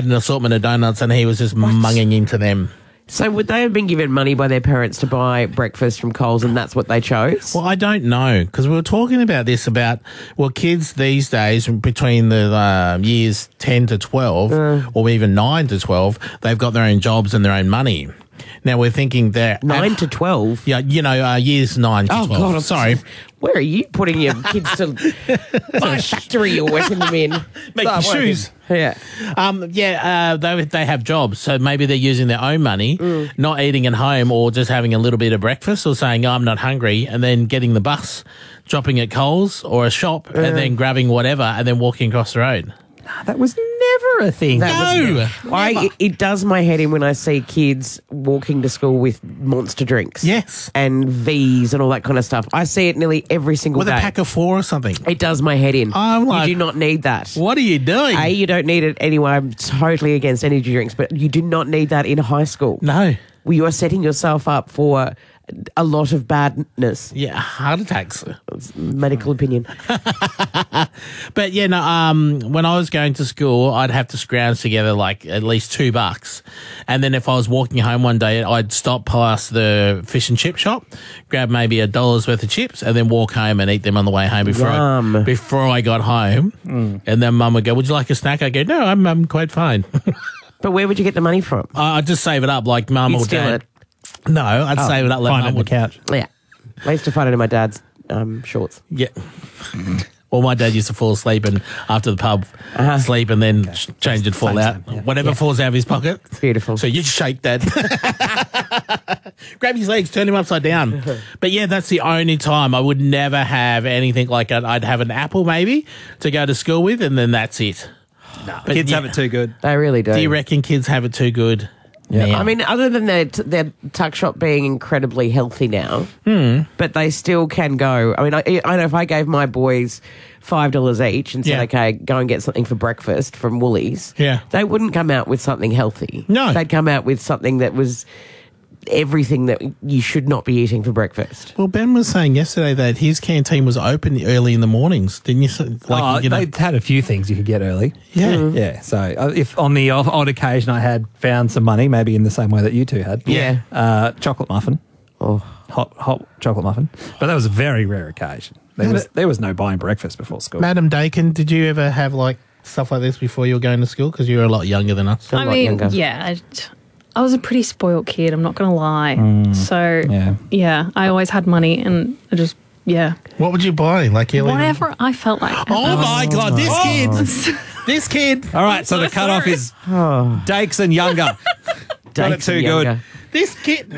had an assortment of donuts and he was just munging into them. So would they have been given money by their parents to buy breakfast from Coles and that's what they chose? Well, I don't know, because we were talking about this kids these days between the years 10 to 12 or even 9 to 12, they've got their own jobs and their own money. Now, we're thinking that... 9 to 12? Yeah, years 9 to 12. Oh, God, I'm sorry. Where are you putting your kids to? My factory you're working them in. Making shoes. Yeah. They have jobs, so maybe they're using their own money, not eating at home or just having a little bit of breakfast or saying, I'm not hungry, and then getting the bus, dropping at Coles or a shop, and then grabbing whatever and then walking across the road. That was never a thing. It does my head in when I see kids walking to school with Monster drinks. Yes. And V's and all that kind of stuff. I see it nearly every single day. With a pack of 4 or something. It does my head in. I'm like, you do not need that. What are you doing? You don't need it anyway. I'm totally against energy drinks, but you do not need that in high school. No. Well, you are setting yourself up for a lot of badness. Yeah, heart attacks. It's medical opinion. But when I was going to school, I'd have to scrounge together like at least $2. And then if I was walking home one day, I'd stop past the fish and chip shop, grab maybe $1 worth of chips, and then walk home and eat them on the way home before I got home. And then Mum would go, would you like a snack? I go, no, I'm quite fine. But where would you get the money from? I'd just save it up like Mum or Dad. It. No, I'd save it up. Find it on the couch. Yeah. I used to find it in my dad's shorts. Yeah. Well, my dad used to fall asleep and after the pub sleep and then change it fall out. Yeah. Whatever falls out of his pocket. It's beautiful. So you shake Dad. Grab his legs, turn him upside down. But yeah, that's the only time. I would never have anything like that. I'd have an apple maybe to go to school with and then that's it. No, kids have it too good. They really do. Do you reckon kids have it too good? Yeah. I mean, other than their tuck shop being incredibly healthy now, but they still can go. I mean, I know if I gave my boys $5 each and said, okay, go and get something for breakfast from Woolies, they wouldn't come out with something healthy. No. They'd come out with something that was everything that you should not be eating for breakfast. Well, Ben was saying yesterday that his canteen was open early in the mornings, didn't you? They had a few things you could get early. Yeah. Yeah. So if on the odd occasion I had found some money, maybe in the same way that you two had. Yeah. Chocolate muffin. Oh. Hot chocolate muffin. But that was a very rare occasion. There was no buying breakfast before school. Madam Dakin, did you ever have like stuff like this before you were going to school? Because you were a lot younger than us. I was a pretty spoiled kid, I'm not going to lie. So, I always had money and I just, What would you buy? Whatever I felt like. Oh, my God, this kid. All right, so the cutoff is Dakes and younger. Dakes too good. This kid.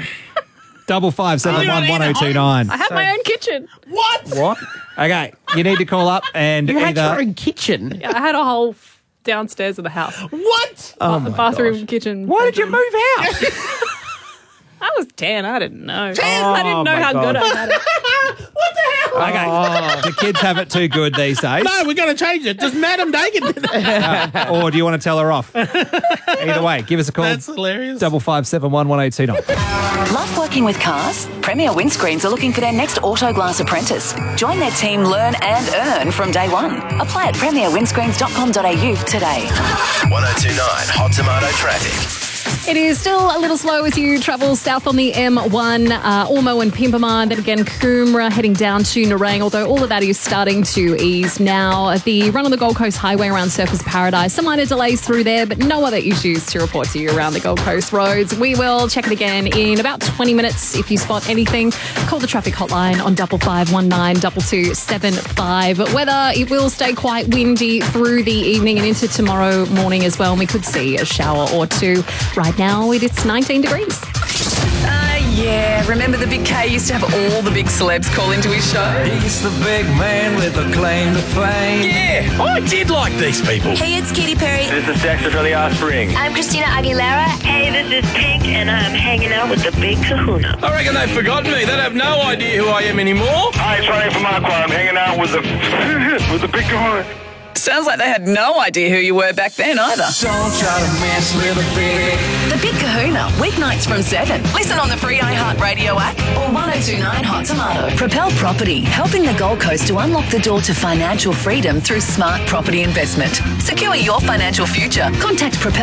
55711029. I have my own kitchen. What? Okay, you need to call up and You had your own kitchen? Yeah, I had a whole downstairs of the house. What? Oh, my bathroom, kitchen. Why did you move out? I was 10. I didn't know. I didn't know how good I had it. What the hell? Okay, the kids have it too good these days. No, we're going to change it. Does Madam Dakin do that? Or do you want to tell her off? Either way, give us a call. That's hilarious. 55711829. Love working with cars? Premier Windscreens are looking for their next auto glass apprentice. Join their team, learn and earn from day one. Apply at premierwindscreens.com.au today. 1029 Hot Tomato Traffic. It is still a little slow as you travel south on the M1, Ormo and Pimpama, then again Coomera heading down to Nerang, although all of that is starting to ease now. The run on the Gold Coast Highway around Surfers Paradise, some minor delays through there, but no other issues to report to you around the Gold Coast roads. We will check it again in about 20 minutes. If you spot anything, call the traffic hotline on 5519 2275. Weather, it will stay quite windy through the evening and into tomorrow morning as well, and we could see a shower or two. Right now, it's 19 degrees. Yeah. Remember the Big K used to have all the big celebs call into his show? He's the big man with a claim to fame. Yeah, I did like these people. Hey, it's Katy Perry. This is Dexter from the Offspring. I'm Christina Aguilera. Hey, this is Pink, and I'm hanging out with the Big Kahuna. I reckon they've forgotten me. They have no idea who I am anymore. Hi, it's Ronnie from Aqua. I'm hanging out with the Big Kahuna. Sounds like they had no idea who you were back then either. Don't try to mess with a big. The Big Kahuna, weeknights from 7. Listen on the free iHeartRadio app or 1029 Hot Tomato. Propel Property, helping the Gold Coast to unlock the door to financial freedom through smart property investment. Secure your financial future. Contact Propel